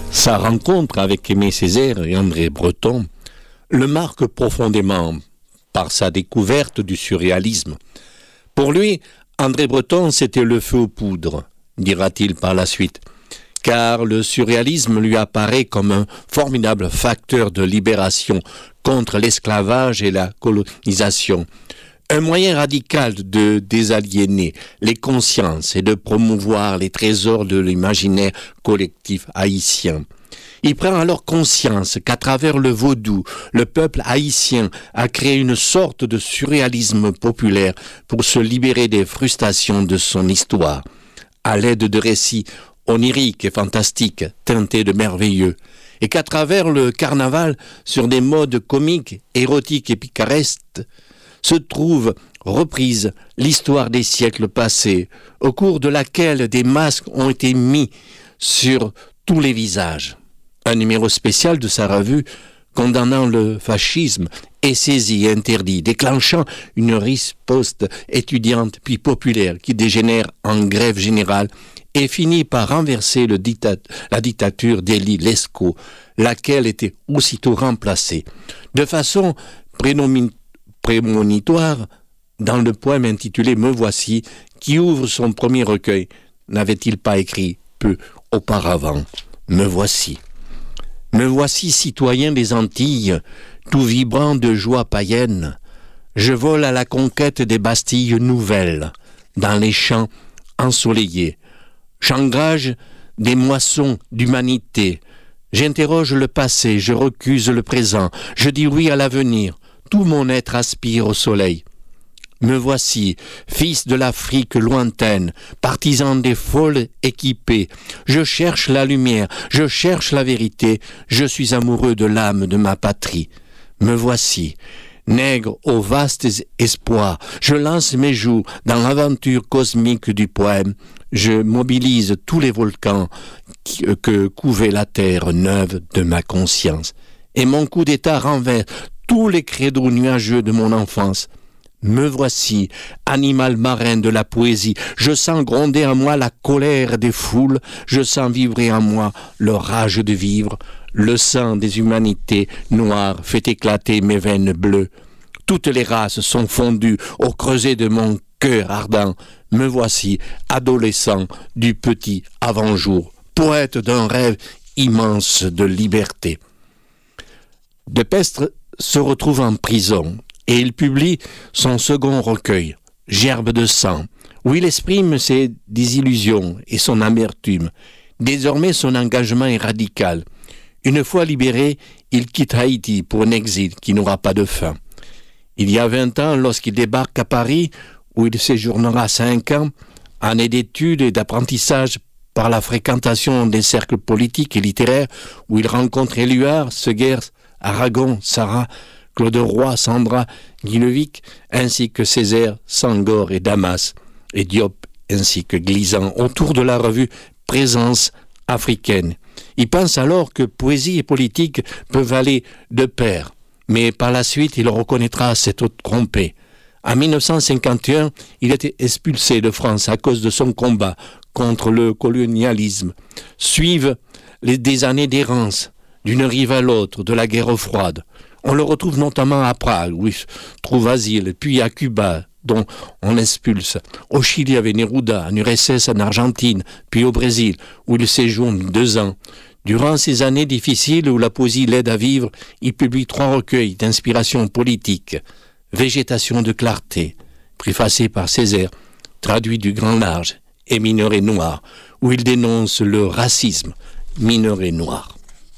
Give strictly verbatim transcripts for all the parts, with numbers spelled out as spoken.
Sa rencontre avec Aimé Césaire et André Breton le marque profondément par sa découverte du surréalisme. Pour lui, André Breton, c'était le feu aux poudres, dira-t-il par la suite, car le surréalisme lui apparaît comme un formidable facteur de libération contre l'esclavage et la colonisation, un moyen radical de désaliéner les consciences et de promouvoir les trésors de l'imaginaire collectif haïtien. Il prend alors conscience qu'à travers le vaudou, le peuple haïtien a créé une sorte de surréalisme populaire pour se libérer des frustrations de son histoire, à l'aide de récits oniriques et fantastiques, teintés de merveilleux, et qu'à travers le carnaval, sur des modes comiques, érotiques et picaresques, se trouve reprise l'histoire des siècles passés, au cours de laquelle des masques ont été mis sur tous les visages. Un numéro spécial de sa revue, condamnant le fascisme, est saisi et interdit, déclenchant une riposte étudiante puis populaire qui dégénère en grève générale et finit par renverser le dictat- la dictature d'Élie Lescaut, laquelle était aussitôt remplacée. De façon prénomi- prémonitoire, dans le poème intitulé « Me voici », qui ouvre son premier recueil, n'avait-il pas écrit peu auparavant « Me voici ». Me voici citoyen des Antilles, tout vibrant de joie païenne. Je vole à la conquête des Bastilles nouvelles, dans les champs ensoleillés. J'engage des moissons d'humanité. J'interroge le passé, je recuse le présent. Je dis oui à l'avenir. Tout mon être aspire au soleil. Me voici, fils de l'Afrique lointaine, partisan des folles équipées. Je cherche la lumière, je cherche la vérité, je suis amoureux de l'âme de ma patrie. Me voici, nègre aux vastes espoirs, je lance mes joues dans l'aventure cosmique du poème. Je mobilise tous les volcans que couvait la terre neuve de ma conscience. Et mon coup d'état renverse tous les credos nuageux de mon enfance. Me voici, animal marin de la poésie, je sens gronder en moi la colère des foules, je sens vibrer en moi le rage de vivre, le sang des humanités noires fait éclater mes veines bleues. Toutes les races sont fondues au creuset de mon cœur ardent. Me voici, adolescent du petit avant-jour, poète d'un rêve immense de liberté. De Pestre se retrouve en prison et il publie son second recueil, Gerbe de sang, où il exprime ses désillusions et son amertume. Désormais, son engagement est radical. Une fois libéré, il quitte Haïti pour un exil qui n'aura pas de fin. Il y a vingt ans, lorsqu'il débarque à Paris, où il séjournera cinq ans, année d'études et d'apprentissage par la fréquentation des cercles politiques et littéraires, où il rencontre Éluard, Seguers, Aragon, Sarah, Claude Roy, Sandra, Guillevic, ainsi que Césaire, Sangor et Damas, et Diop, ainsi que Glizan, autour de la revue Présence africaine. Il pense alors que poésie et politique peuvent aller de pair, mais par la suite, il reconnaîtra s'être trompé. En dix-neuf cent cinquante et un, il était expulsé de France à cause de son combat contre le colonialisme. Suivent les, des années d'errance, d'une rive à l'autre, de la guerre froide. On le retrouve notamment à Prague, où il trouve asile, puis à Cuba, dont on l'expulse, au Chili avec Neruda, en U R S S en Argentine, puis au Brésil, où il séjourne deux ans. Durant ces années difficiles où la poésie l'aide à vivre, il publie trois recueils d'inspiration politique. Végétation de clarté, préfacé par Césaire, traduit du grand large, et Minerai noir, où il dénonce le racisme, Minerai noir.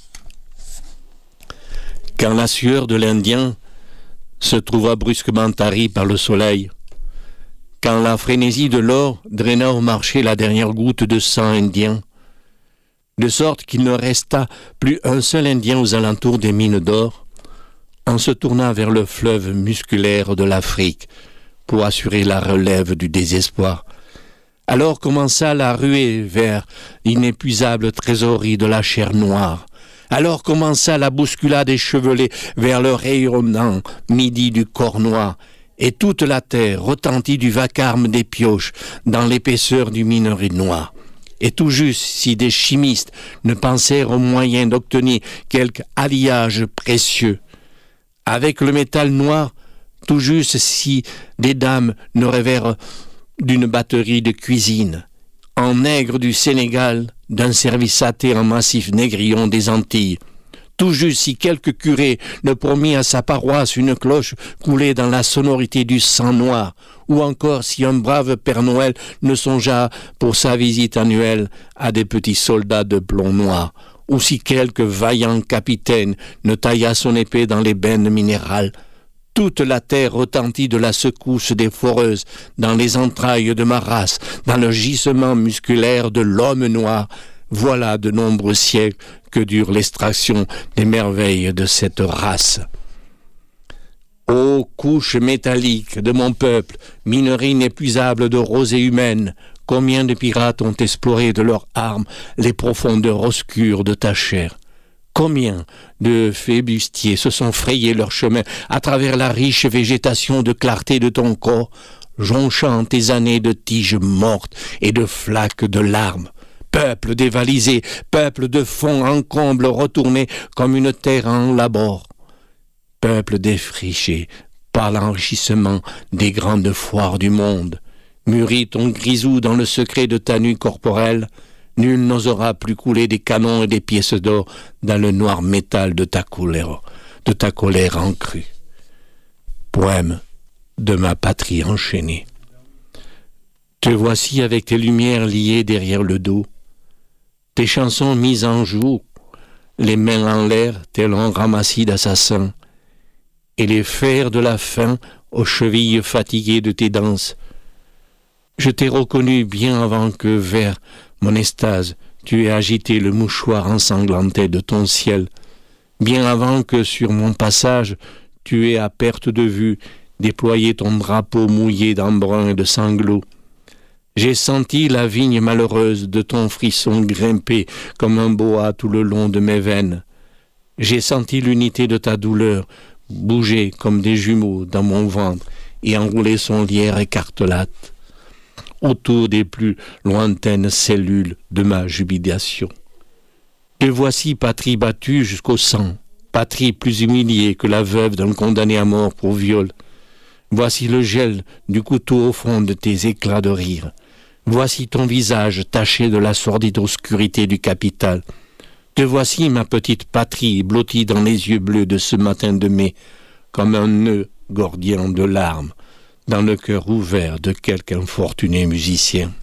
Quand la sueur de l'Indien se trouva brusquement tarie par le soleil, quand la frénésie de l'or draina au marché la dernière goutte de sang indien, de sorte qu'il ne resta plus un seul Indien aux alentours des mines d'or, on se tourna vers le fleuve musculaire de l'Afrique pour assurer la relève du désespoir. Alors commença la ruée vers l'inépuisable trésorerie de la chair noire. Alors commença la bousculade échevelée vers le rayonnant midi du corps noir, et toute la terre retentit du vacarme des pioches dans l'épaisseur du minerai noir. Et tout juste si des chimistes ne pensèrent au moyen d'obtenir quelque alliage précieux. Avec le métal noir, tout juste si des dames ne rêvèrent d'une batterie de cuisine. En nègre du Sénégal, d'un service athée en massif négrillon des Antilles. Tout juste si quelque curé ne promit à sa paroisse une cloche coulée dans la sonorité du sang noir, ou encore si un brave Père Noël ne songea pour sa visite annuelle à des petits soldats de plomb noir, ou si quelque vaillant capitaine ne tailla son épée dans les bennes minérales. Toute la terre retentit de la secousse des foreuses, dans les entrailles de ma race, dans le gisement musculaire de l'homme noir. Voilà de nombreux siècles que dure l'extraction des merveilles de cette race. Ô couche métallique de mon peuple, minerie inépuisable de rosée humaine, combien de pirates ont exploré de leurs armes les profondeurs obscures de ta chair? Combien de fébustiers se sont frayés leur chemin à travers la riche végétation de clarté de ton corps, jonchant tes années de tiges mortes et de flaques de larmes? Peuple dévalisé, peuple de fond en comble retourné comme une terre en labor. Peuple défriché par l'enrichissement des grandes foires du monde. Mûris ton grisou dans le secret de ta nuit corporelle, nul n'osera plus couler des canons et des pièces d'or dans le noir métal de ta colère, de ta colère en crue. Poème de ma patrie enchaînée. Te voici avec tes lumières liées derrière le dos, tes chansons mises en jour, les mains en l'air, tel un ramassis d'assassins, et les fers de la faim aux chevilles fatiguées de tes danses. Je t'ai reconnu bien avant que, vers mon extase, tu aies agité le mouchoir ensanglanté de ton ciel, bien avant que, sur mon passage, tu aies à perte de vue déployé ton drapeau mouillé d'embrun et de sanglots. J'ai senti la vigne malheureuse de ton frisson grimper comme un boa tout le long de mes veines. J'ai senti l'unité de ta douleur bouger comme des jumeaux dans mon ventre et enrouler son lierre écartelate autour des plus lointaines cellules de ma jubilation. Te voici, patrie battue jusqu'au sang, patrie plus humiliée que la veuve d'un condamné à mort pour viol. Voici le gel du couteau au fond de tes éclats de rire. Voici ton visage taché de la sordide obscurité du capital. Te voici, ma petite patrie, blottie dans les yeux bleus de ce matin de mai, comme un nœud gordien de larmes dans le cœur ouvert de quelque infortuné musicien.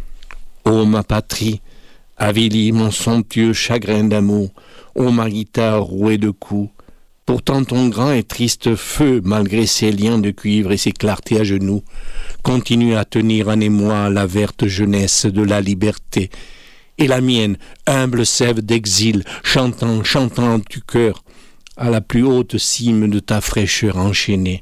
Ô ma patrie, avilie mon somptueux chagrin d'amour, ô ma guitare rouée de coups, pourtant ton grand et triste feu, malgré ses liens de cuivre et ses clartés à genoux, continue à tenir en émoi la verte jeunesse de la liberté, et la mienne, humble sève d'exil, chantant, chantant du cœur, à la plus haute cime de ta fraîcheur enchaînée.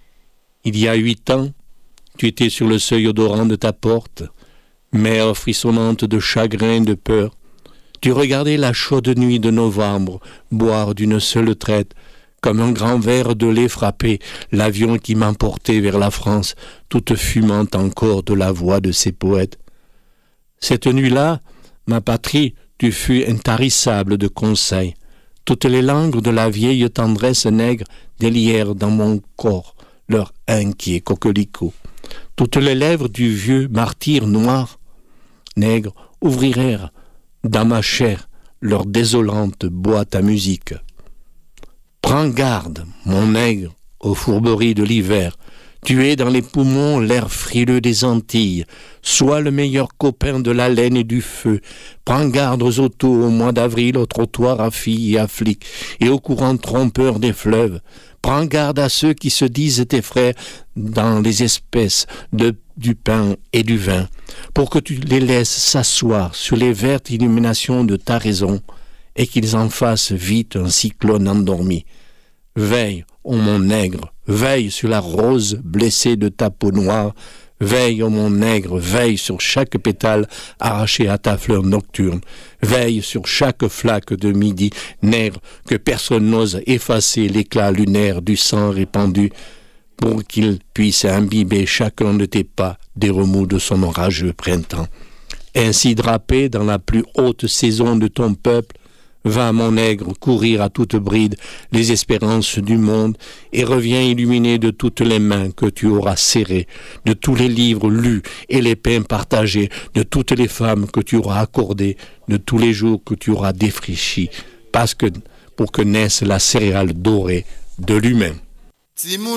Il y a huit ans, tu étais sur le seuil odorant de ta porte, mère frissonnante de chagrin et de peur. Tu regardais la chaude nuit de novembre boire d'une seule traite, comme un grand verre de lait frappé, l'avion qui m'emportait vers la France, toute fumante encore de la voix de ses poètes. Cette nuit-là, ma patrie, tu fus intarissable de conseils. Toutes les langues de la vieille tendresse nègre délièrent dans mon corps leur inquiet coquelicot. Toutes les lèvres du vieux martyr noir, nègre, ouvrirent dans ma chair leur désolante boîte à musique. Prends garde, mon nègre, aux fourberies de l'hiver. Tu es dans les poumons l'air frileux des Antilles. Sois le meilleur copain de la laine et du feu. Prends garde aux autos au mois d'avril, aux trottoirs à filles et à flics, et aux courants trompeurs des fleuves. Prends garde à ceux qui se disent tes frères dans les espèces de, du pain et du vin, pour que tu les laisses s'asseoir sur les vertes illuminations de ta raison, et qu'ils en fassent vite un cyclone endormi. Veille, ô mon nègre, veille sur la rose blessée de ta peau noire, veille, ô mon nègre, veille sur chaque pétale arraché à ta fleur nocturne, veille sur chaque flaque de midi, nègre, que personne n'ose effacer l'éclat lunaire du sang répandu, pour qu'il puisse imbiber chacun de tes pas des remous de son orageux printemps. Ainsi drapé dans la plus haute saison de ton peuple, va mon nègre courir à toute bride les espérances du monde et reviens illuminé de toutes les mains que tu auras serrées, de tous les livres lus et les pains partagés, de toutes les femmes que tu auras accordées, de tous les jours que tu auras défraîchis, parce que pour que naisse la céréale dorée de l'humain.